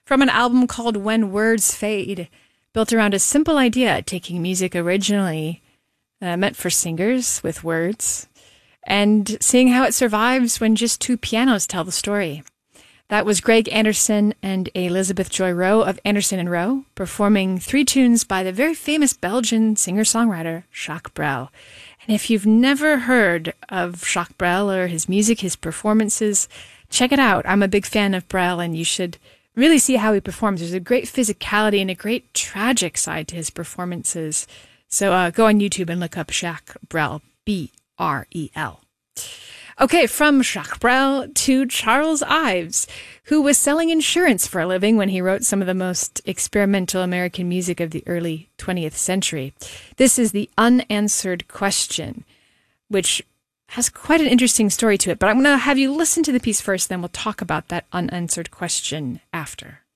from an album called When Words Fade, built around a simple idea, taking music originally meant for singers with words, and seeing how it survives when just two pianos tell the story. That was Greg Anderson and Elizabeth Joy Rowe of Anderson and Rowe, performing 3 tunes by the very famous Belgian singer-songwriter Jacques Brel. And if you've never heard of Jacques Brel or his music, his performances, check it out. I'm a big fan of Brel, and you should really see how he performs. There's a great physicality and a great tragic side to his performances. So go on YouTube and look up Jacques Brel, B-R-E-L. Okay, from Jacques Brel to Charles Ives, who was selling insurance for a living when he wrote some of the most experimental American music of the early 20th century. This is The Unanswered Question, which has quite an interesting story to it, but I'm going to have you listen to the piece first, then we'll talk about that unanswered question after.